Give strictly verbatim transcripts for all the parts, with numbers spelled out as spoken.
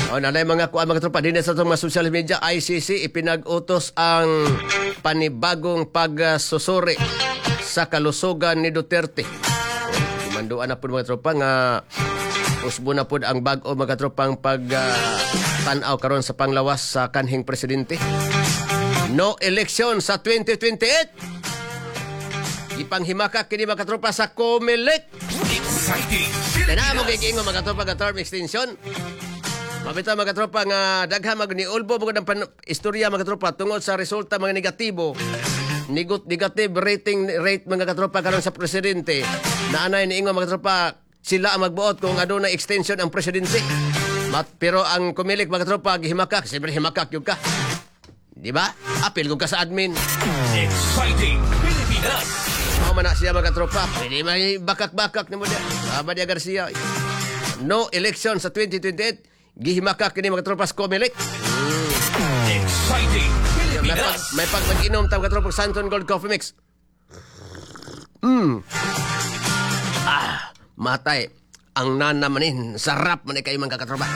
O, nanay mga kuan mga tropa, din sa itong mga social media, I C C ipinag-utos ang panibagong pagsusuri sa kalusugan ni Duterte. Manduan na po mga tropa nga usbo na po ang bag-o mga tropang pag uh, tanaw karon sa panglawas sa kanhing presidente. No election sa twenty twenty-eight. Ipanghimakak kini mga tropa sa Comelec. Exciting! Tana mo gigingo mga tropa nga term extension. Mabita mga tropa nga daghan mag ni ulbo mo ng istorya mga tropa tungod sa resulta mga negatibo. Nigot negative rating rate mga katropa karon sa presidente. Naanay ni ingon mga tropa sila ang magbuot kung aduna extension ang presidente. Mat, pero ang Comelec mga tropa gihimakak, siyempre himakak yung ka. Di ba? Apil ko ka sa admin. Exciting! Pilipinas! Mao man na siya mga tropa. Pwede may bakak-bakak ni mo diya. Abadia Garcia. No election sa twenty twenty-eight. Gihimakak kini mga tropa sa Comelec. Exciting! May pag, may pag mag-inom tawag katropang Santon Gold Coffee Mix. Mm. Ah, matay. Ang nana manin. Sarap man kayo mga katropa.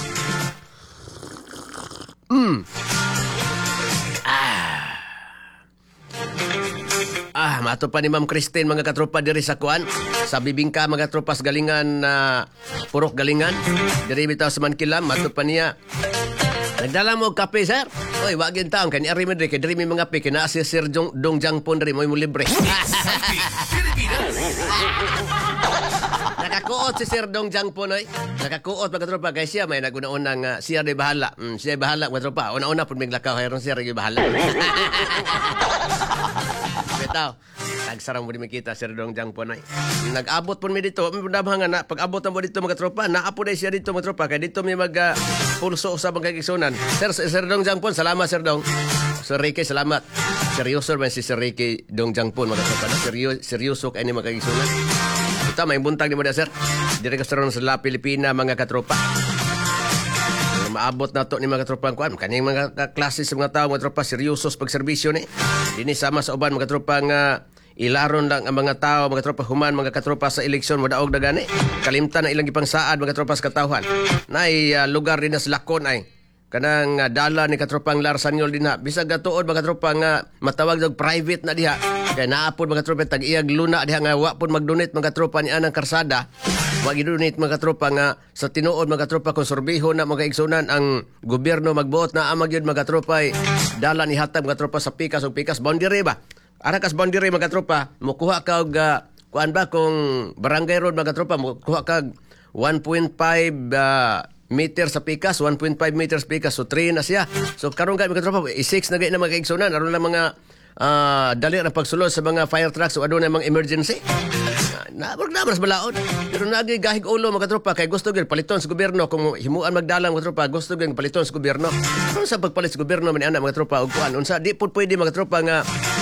Mm. Ah. Ah, mato pa ni Ma'am Christine mga katropa diri sa kuan. Sa bibingka mga tropas galingan na uh, purok galingan. Diri bitaw sa Mankilam, mato pa niya. Nagdala mo kape, sir? Oy, wagin taong kani ari medre kay diri mi mga pe kina si Sir Dong Dong Jang Pon diri mo mo libre. Nakakuot si Sir Dong Jang Pon oy. Nakakuot mga tropa kay siya may naguna-unang uh, siya di bahala. Mm, siya bahala mga tropa. Una-una pud miglakaw hayron siya ri bahala. Bitaw. Nagsarang mo di makita Sir Dong Jang Pon oy. Nag-abot pud mi dito. Mudabang na pag-abot mo dito mga tropa, naapo na siya dito mga tropa kay dito mi mag uh, pulso sa mga kagisunan. Sir, Sir Dong Jang Pon, salamat Sir Dong. Sir Ricky, salamat. Seryoso man si Sir Ricky Dong Jang Pon, mga tropa. Seryoso, seryoso kayo ni mga kagisunan. Ito, may buntag ni mo na, sir. Dire ka sa La Pilipina, mga katropa. Maabot na to ni mga katropa ang kuan. Kanyang mga klase sa mga tao, mga tropa, seryoso sa pagserbisyo ni. Dini sama sa uban, mga katropa nga ilaron lang ang mga tao, mga tropa human, mga katropa sa eleksyon, madaog na gani. Kalimtan na ilang ipang saad, mga tropa sa katawhan. Nay uh, lugar din na sa Lakon ay. Kanang uh, dala ni katropang Larsanyol din ha. Bisag gatuod mga tropa nga matawag og private na diha. Kaya naapod mga tropa tag-iyag luna diha nga wa pud mag-donate mga tropa ni anang karsada. Wa gi-donate mga tropa nga sa tinuod mga tropa kung sorbiho na mga igsunan ang gobyerno magbuot na amag yun mga tropa ay dala ni hatag mga tropa sa pikas ug pikas boundary ba. Ara kas boundary mga tropa mokuha ka og uh, kuan ba kung barangay road mga tropa mokuha ka one point five uh, meter sa pikas, one point five meters pikas, so three na siya. So karon ka mga tropa, six na gay na mga igsunan, aron lang mga uh, dali na pagsulod sa mga fire trucks o aduna mga emergency. Nabog na mas balaod. Pero nagi gahig ulo mga tropa kay gusto gyud paliton sa gobyerno kung himuan magdalang mga tropa, gusto gyud paliton sa gobyerno. Kung sa pagpalit sa gobyerno man ana mga tropa og kuan unsa di pud pwede mga tropa nga